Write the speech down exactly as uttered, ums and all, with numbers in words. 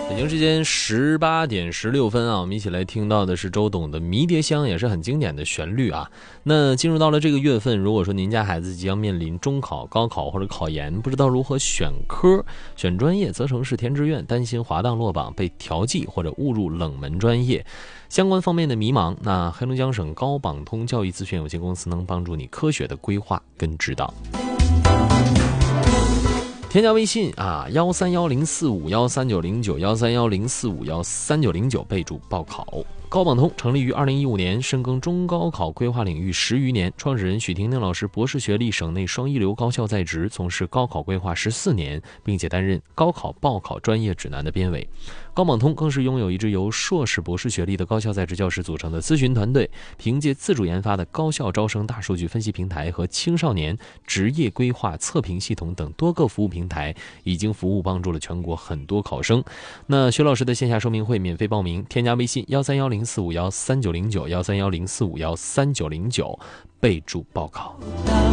北京时间十八点十六分啊，我们一起来听到的是周董的《迷迭香》，也是很经典的旋律啊。那进入到了这个月份，如果说您家孩子即将面临中考、高考或者考研，不知道如何选科、选专业，择城市填志愿，担心滑档落榜、被调剂或者误入冷门专业，相关方面的迷茫，那黑龙江省高榜通教育咨询有限公司能帮助你科学的规划跟指导。添加微信啊，幺三幺零四五幺三九零九幺三幺零四五幺三九零九，备注报考。高榜通成立于二零一五年，深耕中高考规划领域十余年，创始人许婷婷老师博士学历，省内双一流高校在职，从事高考规划十四年，并且担任高考报考专业指南的编委。高榜通更是拥有一支由硕士博士学历的高校在职教师组成的咨询团队，凭借自主研发的高校招生大数据分析平台和青少年职业规划测评系统等多个服务平台，已经服务帮助了全国很多考生。那薛老师的线下说明会免费报名，添加微信幺三幺零四五幺三九零九幺三幺零四五幺三九零九，备注报考。